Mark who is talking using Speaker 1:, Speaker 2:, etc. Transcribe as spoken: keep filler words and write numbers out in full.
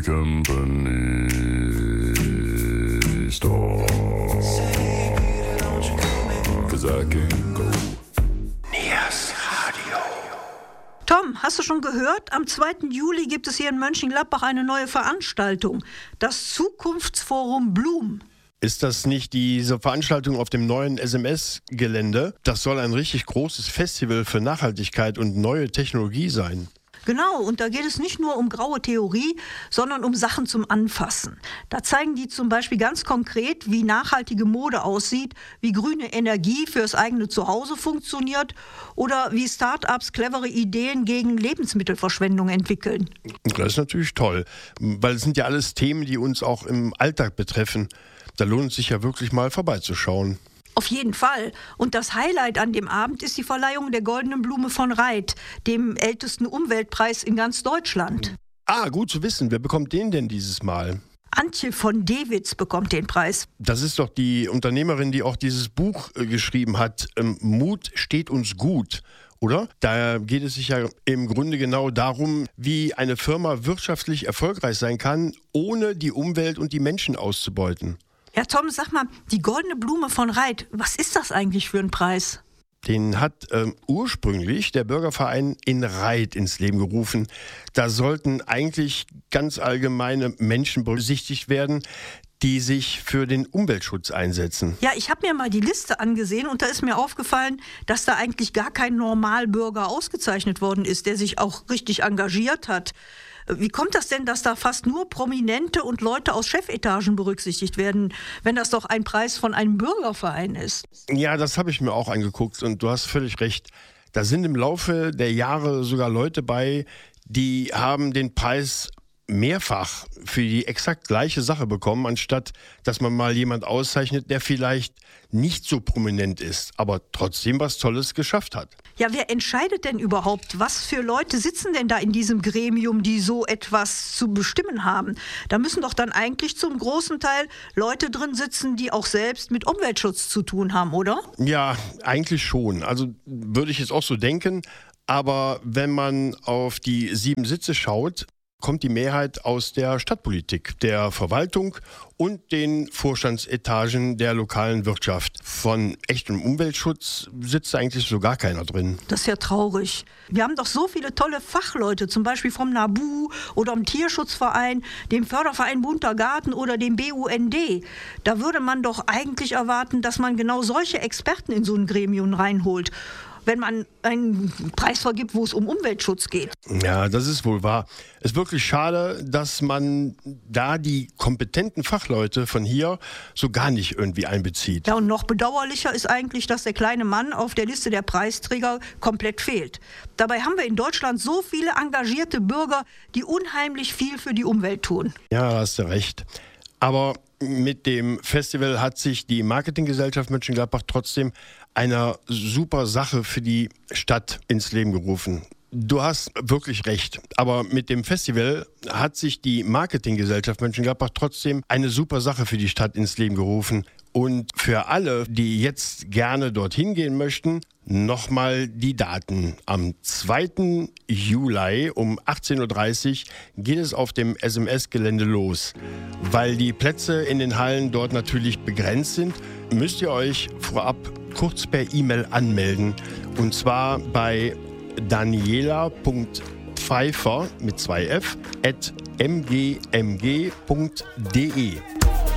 Speaker 1: company store. 'Cause I can't go.
Speaker 2: Niers Radio.
Speaker 3: Tom, hast du schon gehört? Am zweiten Juli gibt es hier in Mönchengladbach eine neue Veranstaltung. Das Zukunftsforum Bloom.
Speaker 4: Ist das nicht diese Veranstaltung auf dem neuen S M S-Gelände? Das soll ein richtig großes Festival für Nachhaltigkeit und neue Technologie sein.
Speaker 3: Genau, und da geht es nicht nur um graue Theorie, sondern um Sachen zum Anfassen. Da zeigen die zum Beispiel ganz konkret, wie nachhaltige Mode aussieht, wie grüne Energie fürs eigene Zuhause funktioniert oder wie Start-ups clevere Ideen gegen Lebensmittelverschwendung entwickeln.
Speaker 4: Das ist natürlich toll, weil es sind ja alles Themen, die uns auch im Alltag betreffen. Da lohnt es sich ja wirklich mal vorbeizuschauen.
Speaker 3: Auf jeden Fall. Und das Highlight an dem Abend ist die Verleihung der Goldenen Blume von Reit, dem ältesten Umweltpreis in ganz Deutschland.
Speaker 4: Ah, gut zu wissen. Wer bekommt den denn dieses Mal?
Speaker 3: Antje von Dewitz bekommt den Preis.
Speaker 4: Das ist doch die Unternehmerin, die auch dieses Buch äh, geschrieben hat. Ähm, Mut steht uns gut, oder? Da geht es sich ja im Grunde genau darum, wie eine Firma wirtschaftlich erfolgreich sein kann, ohne die Umwelt und die Menschen auszubeuten.
Speaker 3: Ja, Tom, sag mal, die Goldene Blume von Reit, was ist das eigentlich für ein Preis?
Speaker 4: Den hat ähm, ursprünglich der Bürgerverein in Reit ins Leben gerufen. Da sollten eigentlich ganz allgemeine Menschen besichtigt werden, die sich für den Umweltschutz einsetzen.
Speaker 3: Ja, ich habe mir mal die Liste angesehen und da ist mir aufgefallen, dass da eigentlich gar kein Normalbürger ausgezeichnet worden ist, der sich auch richtig engagiert hat. Wie kommt das denn, dass da fast nur Prominente und Leute aus Chefetagen berücksichtigt werden, wenn das doch ein Preis von einem Bürgerverein ist?
Speaker 4: Ja, das habe ich mir auch angeguckt und du hast völlig recht. Da sind im Laufe der Jahre sogar Leute bei, die haben den Preis mehrfach für die exakt gleiche Sache bekommen, anstatt dass man mal jemand auszeichnet, der vielleicht nicht so prominent ist, aber trotzdem was Tolles geschafft hat.
Speaker 3: Ja, wer entscheidet denn überhaupt? Was für Leute sitzen denn da in diesem Gremium, die so etwas zu bestimmen haben? Da müssen doch dann eigentlich zum großen Teil Leute drin sitzen, die auch selbst mit Umweltschutz zu tun haben, oder?
Speaker 4: Ja, eigentlich schon. Also würde ich jetzt auch so denken. Aber wenn man auf die sieben Sitze schaut, kommt die Mehrheit aus der Stadtpolitik, der Verwaltung und den Vorstandsetagen der lokalen Wirtschaft. Von echtem Umweltschutz sitzt eigentlich so gar keiner drin.
Speaker 3: Das ist ja traurig. Wir haben doch so viele tolle Fachleute, zum Beispiel vom NABU oder dem Tierschutzverein, dem Förderverein Bunter Garten oder dem B U N D. Da würde man doch eigentlich erwarten, dass man genau solche Experten in so ein Gremium reinholt, wenn man einen Preis vergibt, wo es um Umweltschutz geht.
Speaker 4: Ja, das ist wohl wahr. Es ist wirklich schade, dass man da die kompetenten Fachleute von hier so gar nicht irgendwie einbezieht.
Speaker 3: Ja, und noch bedauerlicher ist eigentlich, dass der kleine Mann auf der Liste der Preisträger komplett fehlt. Dabei haben wir in Deutschland so viele engagierte Bürger, die unheimlich viel für die Umwelt tun.
Speaker 4: Ja, da hast du recht. Aber mit dem Festival hat sich die Marketinggesellschaft Mönchengladbach trotzdem eine super Sache für die Stadt ins Leben gerufen. Du hast wirklich recht, aber mit dem Festival hat sich die Marketinggesellschaft Mönchengladbach trotzdem eine super Sache für die Stadt ins Leben gerufen. Und für alle, die jetzt gerne dorthin gehen möchten, nochmal die Daten. Am zweiten Juli um achtzehn Uhr dreißig geht es auf dem S M S-Gelände los. Weil die Plätze in den Hallen dort natürlich begrenzt sind, müsst ihr euch vorab kurz per E-Mail anmelden. Und zwar bei daniela punkt pfeiffer mit zwei F at m g m g punkt d e.